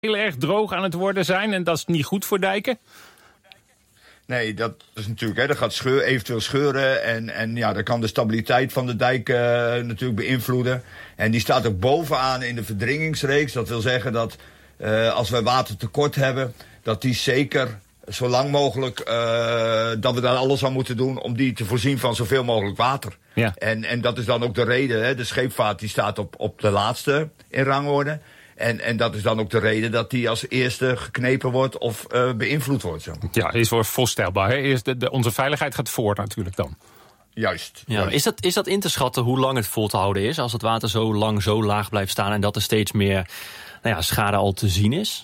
heel erg droog aan het worden zijn en dat is niet goed voor dijken? Nee, dat is natuurlijk, dat gaat eventueel scheuren. En ja, dat kan de stabiliteit van de dijk natuurlijk beïnvloeden. En die staat ook bovenaan in de verdringingsreeks. Dat wil zeggen dat als we watertekort hebben, dat die zeker zo lang mogelijk, dat we daar alles aan moeten doen om die te voorzien van zoveel mogelijk water. Ja. En dat is dan ook de reden. De scheepvaart die staat op de laatste in rangorde. En dat is dan ook de reden dat die als eerste geknepen wordt of beïnvloed wordt. Zo. Ja, is wel voorstelbaar. Hè? Eerst onze veiligheid gaat voor natuurlijk dan. Juist. Ja, is dat in te schatten hoe lang het vol te houden is? Als het water zo lang zo laag blijft staan en dat er steeds meer schade al te zien is?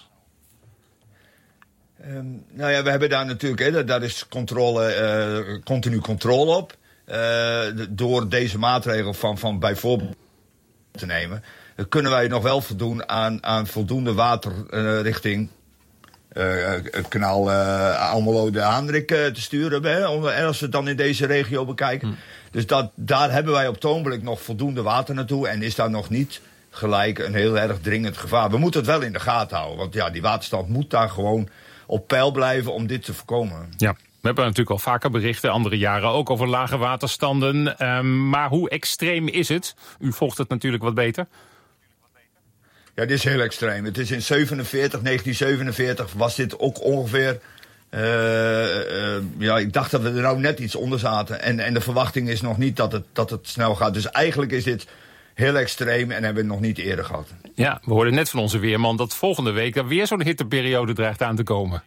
Nou ja, we hebben daar natuurlijk, daar is continu controle op. Door deze maatregel van bijvoorbeeld te nemen, kunnen wij nog wel voldoen aan voldoende water richting het kanaal Almelo de Haandrik te sturen. En als we het dan in deze regio bekijken. Dus daar hebben wij op het ogenblik nog voldoende water naartoe. En is daar nog niet gelijk een heel erg dringend gevaar. We moeten het wel in de gaten houden. Want ja, die waterstand moet daar gewoon op peil blijven om dit te voorkomen. Ja. We hebben natuurlijk al vaker berichten, andere jaren ook, over lage waterstanden. Maar hoe extreem is het? U volgt het natuurlijk wat beter. Ja, dit is heel extreem. Het is in 1947 was dit ook ongeveer. Ik dacht dat we er nou net iets onder zaten. En de verwachting is nog niet dat het snel gaat. Dus eigenlijk is dit heel extreem en hebben we het nog niet eerder gehad. Ja, we hoorden net van onze weerman dat volgende week er weer zo'n hitteperiode dreigt aan te komen.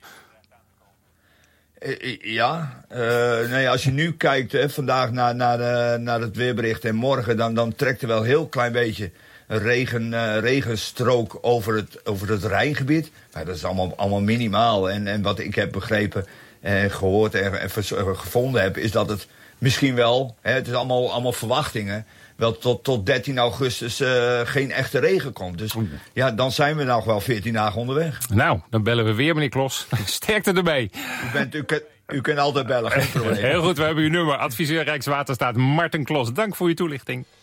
Als je nu kijkt vandaag naar het weerbericht en morgen, dan trekt er wel een heel klein beetje een regenstrook over het Rijngebied. Maar dat is allemaal minimaal. En wat ik heb begrepen en gehoord en gevonden heb, is dat het misschien wel, het is allemaal verwachtingen, wel tot 13 augustus geen echte regen komt. Dus ja, dan zijn we nog wel 14 dagen onderweg. Nou, dan bellen we weer, meneer Klos. Sterkte ermee. U kunt altijd bellen, geen probleem. Heel goed, we hebben uw nummer. Adviseur Rijkswaterstaat Marten Klos. Dank voor uw toelichting.